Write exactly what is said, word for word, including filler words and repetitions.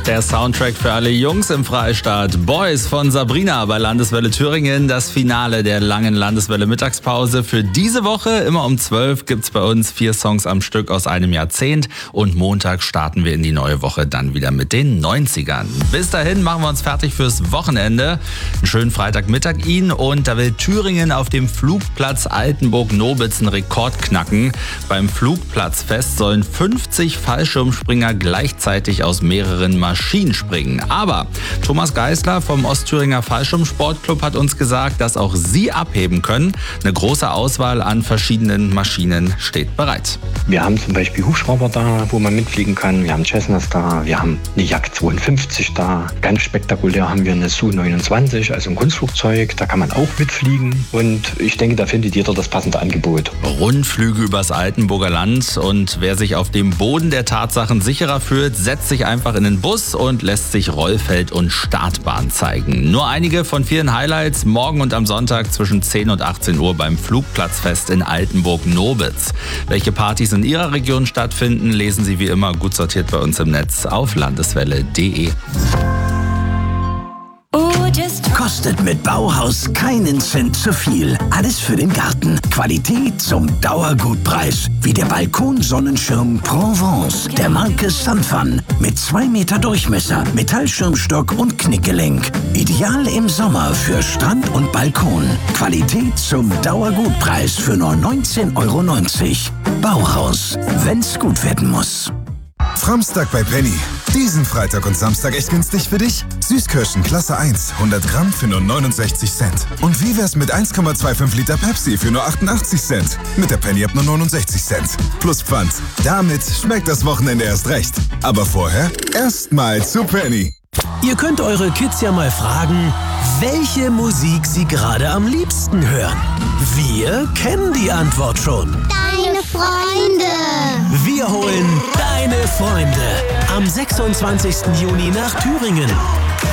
Der Soundtrack für alle Jungs im Freistaat. Boys von Sabrina bei Landeswelle Thüringen. Das Finale der langen Landeswelle Mittagspause. Für diese Woche, immer um zwölf, gibt's bei uns vier Songs am Stück aus einem Jahrzehnt. Und Montag starten wir in die neue Woche dann wieder mit den neunzigern. Bis dahin machen wir uns fertig fürs Wochenende. Einen schönen Freitagmittag Ihnen. Und da will Thüringen auf dem Flugplatz Altenburg-Nobitz einen Rekord knacken. Beim Flugplatzfest sollen fünfzig Fallschirmspringer gleichzeitig aus mehreren Maschinen springen. Aber Thomas Geisler vom Ostthüringer Fallschirmsportclub hat uns gesagt, dass auch sie abheben können. Eine große Auswahl an verschiedenen Maschinen steht bereit. Wir haben zum Beispiel Hubschrauber da, wo man mitfliegen kann. Wir haben Cessnas da, wir haben eine Jak zweiundfünfzig da. Ganz spektakulär haben wir eine S U neunundzwanzig, also ein Kunstflugzeug. Da kann man auch mitfliegen. Und ich denke, da findet jeder das passende Angebot. Rundflüge übers Altenburger Land. Und wer sich auf dem Boden der Tatsachen sicherer fühlt, setzt sich einfach in den Bus und lässt sich Rollfeld und Startbahn zeigen. Nur einige von vielen Highlights morgen und am Sonntag zwischen zehn und achtzehn Uhr beim Flugplatzfest in Altenburg-Nobitz. Welche Partys in Ihrer Region stattfinden, lesen Sie wie immer gut sortiert bei uns im Netz auf landeswelle punkt de. Kostet mit Bauhaus keinen Cent zu viel. Alles für den Garten. Qualität zum Dauergutpreis. Wie der Balkonsonnenschirm Provence der Marke Sunfun. Mit zwei Meter Durchmesser, Metallschirmstock und Knickgelenk. Ideal im Sommer für Strand und Balkon. Qualität zum Dauergutpreis für nur neunzehn Euro neunzig. Bauhaus, wenn's gut werden muss. Framstag bei Penny. Diesen Freitag und Samstag echt günstig für dich? Süßkirschen Klasse eins, hundert Gramm für nur neunundsechzig Cent. Und wie wär's mit eins Komma fünfundzwanzig Liter Pepsi für nur achtundachtzig Cent? Mit der Penny ab nur neunundsechzig Cent. Plus Pfand. Damit schmeckt das Wochenende erst recht. Aber vorher erstmal zu Penny. Ihr könnt eure Kids ja mal fragen, welche Musik sie gerade am liebsten hören. Wir kennen die Antwort schon. Deine Freunde. Wir holen deine Freunde am sechsundzwanzigsten Juni nach Thüringen.